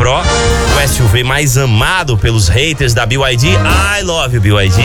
Pro, o SUV mais amado pelos haters da BYD. I love you, BYD.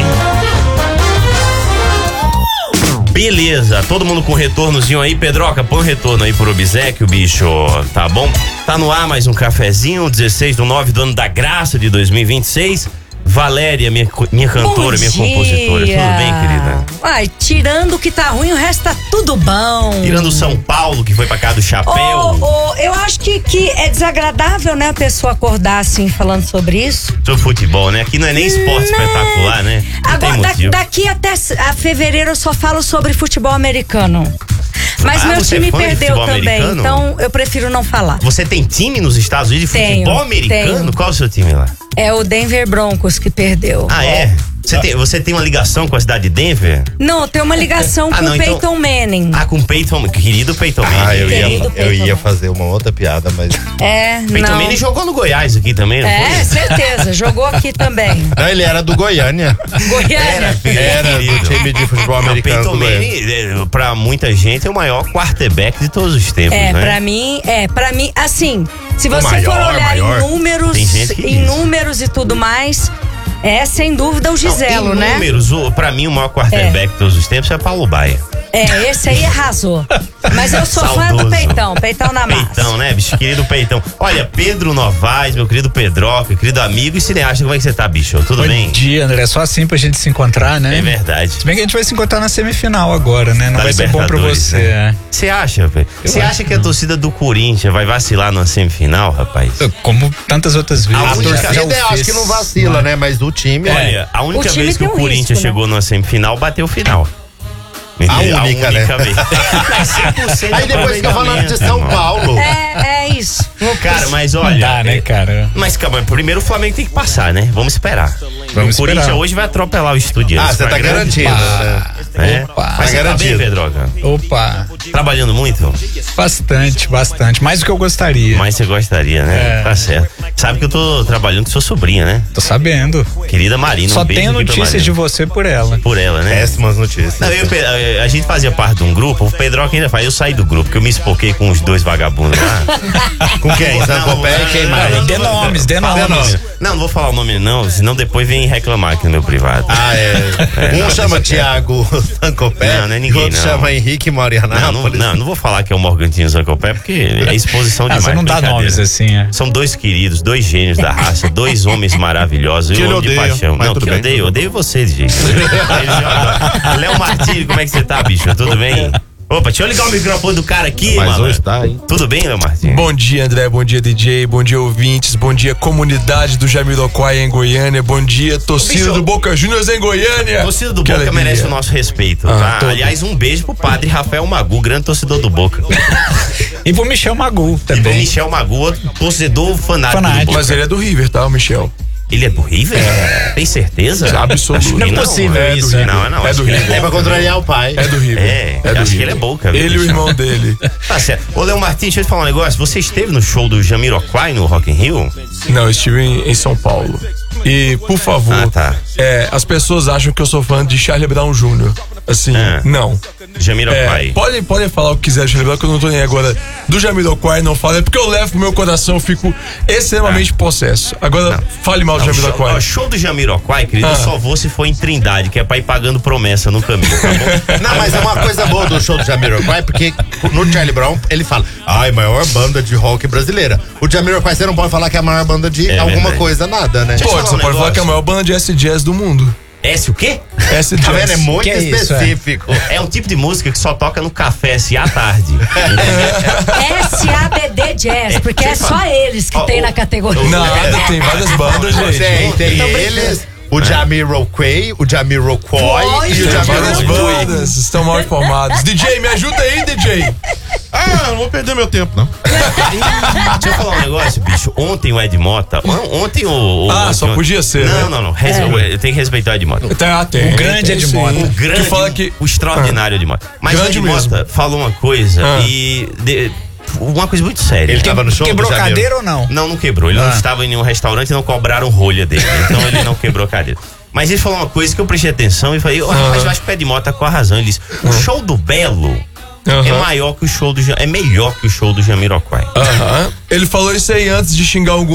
Beleza, todo mundo com retornozinho aí. Pedroca, põe o retorno aí por obséquio, bicho, tá bom? Tá no ar mais um cafezinho, 16/9 do ano da graça de 2026. Valéria, minha cantora, minha compositora, tudo bem, querida? Ai, tirando o que tá ruim, o resto tá tudo bom. Tirando o São Paulo, que foi pra cá do chapéu. Eu acho que é desagradável, né, a pessoa acordar assim, falando sobre isso. Sobre futebol, né? Aqui não é nem esporte espetacular, né? Não agora, daqui até a fevereiro eu só falo sobre futebol americano. Mas meu time perdeu também, americano? Então eu prefiro não falar. Você tem time nos Estados Unidos de futebol americano? Tenho. Qual é o seu time lá? É o Denver Broncos que perdeu. Ah, é? Você tem uma ligação com a cidade de Denver? Não, eu tenho uma ligação com o Peyton Manning. Ah, com o Peyton, querido Peyton Manning. Eu ia fazer uma outra piada, mas... Peyton Manning jogou no Goiás aqui também, não foi? Certeza, jogou aqui também. Não, ele era do Goiânia. Era do time de futebol americano. Peyton Manning, pra muita gente, é o maior quarterback de todos os tempos, né? Pra mim, assim, se você for olhar em números e tudo mais... sem dúvida o Giselo, né? Números, pra mim o maior quarterback de todos os tempos é Paulo Baia. Esse aí arrasou. Mas eu sou fã do Peitão na massa. Peitão, né, bicho? Querido Peitão. Olha, Pedro Novaes, meu querido Pedroca, querido amigo e cineasta, como é que você tá, bicho? Tudo bem? Bom dia, André. É só assim pra gente se encontrar, né? É verdade. Se bem que a gente vai se encontrar na semifinal agora, né? Não vai ser bom pra você. Né? Você acha, velho? Você acha que a torcida do Corinthians vai vacilar na semifinal, rapaz? Como tantas outras vezes. A torcida eu acho que não vacila, né? Mas o time... Olha, a única vez que o Corinthians chegou na semifinal, bateu o final. A única, né? Aí depois fica falando de São Paulo. É isso. Cara, mas olha. Não dá, né, cara? Mas calma, primeiro o Flamengo tem que passar, né? Vamos esperar. O Corinthians hoje vai atropelar o Estudiantes. Você tá garantido, né? Opa. Mas você tá bem, Pedroca? Opa. Trabalhando muito? Bastante. Mais do que eu gostaria. Mais você gostaria, né? Tá certo. Sabe que eu tô trabalhando com sua sobrinha, né? Tô sabendo. Querida Marina, só tenho notícias de você por ela. Por ela, né? Péssimas notícias. Não, a gente fazia parte de um grupo, o Pedroca ainda faz. Eu saí do grupo, porque eu me espoquei com os dois vagabundos lá. Com quem? Zancopé e quem mais? Dê nomes. Não vou falar o nome não, senão depois vem reclamar aqui no meu privado. Um chama Thiago Zancopé, não é ninguém, outro chama Henrique Marianápolis. Não vou falar que é o Morgantinho Zancopé, porque é exposição demais. Você não dá nomes assim, São dois queridos, dois gênios da raça, dois homens maravilhosos. Eu amo de paixão. Não, que eu odeio vocês, gente. Léo Martins, como é que você tá, bicho? Tudo bem? Opa, deixa eu ligar o microfone do cara aqui, mas hoje tá, hein? Tudo bem, Léo Martins? Bom dia, André, bom dia, DJ, bom dia, ouvintes, bom dia, comunidade do Jamiroquai em Goiânia, bom dia, torcida do Boca Juniors em Goiânia. Torcida do Boca merece o nosso respeito, tá? Aliás, um beijo pro padre Rafael Magu, grande torcedor do Boca. E pro Michel Magu também. Michel Magu, torcedor fanático do Boca. Mas ele é do River, tá, o Michel? Ele é do River? Tem certeza? Absoluto. Não é possível isso. Não. É do River. É pra contrariar o pai. É do River. Acho que ele é Boca. Ele e o irmão dele. Tá certo. Ô, Léo Martins, deixa eu te falar um negócio. Você esteve no show do Jamiroquai no Rock in Rio? Não, eu estive em São Paulo. E, por favor, as pessoas acham que eu sou fã de Charlie Brown Jr. Assim, não. Jamiroquai. Podem falar o que quiser de Charlie Brown, que eu não tô nem agora. Do Jamiroquai, não falo. É porque eu levo pro meu coração, eu fico extremamente possesso. Agora, fale mal do Jamiroquai. O show do Jamiroquai, querido, eu só vou se for em Trindade, que é pra ir pagando promessa no caminho, tá bom? Não, mas é uma coisa boa do show do Jamiroquai, porque no Charlie Brown, ele fala, maior banda de rock brasileira. O Jamiroquai, você não pode falar que é a maior banda de alguma coisa, nada, né? Pode, você pode falar que é a maior banda de S-Jazz do mundo. S o quê? S-Jazz. Tá vendo? É muito específico. É um tipo de música que só toca no café à tarde. SABD Jazz, porque é só eles que tem na categoria. Nada, tem várias bandas, gente. Tem eles... O Jamiroquai, o Jamiroquai e o Jamiroquai. Várias bandas estão mal informadas. DJ, me ajuda aí, DJ. Não vou perder meu tempo, não. Deixa eu falar um negócio, bicho. Ontem o Ed Mota. Ontem só podia ser. Não. Tem que respeitar o Ed Mota. Tem. O grande Ed Mota. O extraordinário Ed Mota. Mas o Ed Mota falou uma coisa uma coisa muito séria. Ele tava no show? Quebrou cadeira ou não? Não quebrou. Ele não estava em nenhum restaurante e não cobraram rolha dele. Então ele não quebrou cadeira. Mas ele falou uma coisa que eu prestei atenção e falei, mas eu acho que o Ed Mota tá com a razão. Ele disse, o show do Belo é maior que o show do é melhor que o show do Jamiroquai. Ele falou isso aí antes de xingar